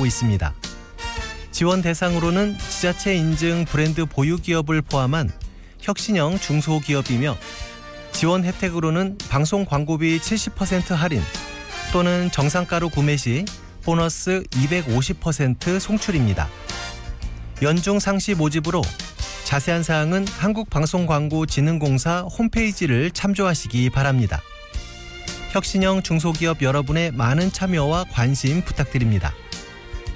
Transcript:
받고 있습니다. 지원 대상으로는 지자체 인증 브랜드 보유 기업을 포함한 혁신형 중소기업이며 지원 혜택으로는 방송 광고비 70% 할인 또는 정상가로 구매 시 보너스 250% 송출입니다. 연중 상시 모집으로 자세한 사항은 한국방송광고진흥공사 홈페이지를 참조하시기 바랍니다. 혁신형 중소기업 여러분의 많은 참여와 관심 부탁드립니다.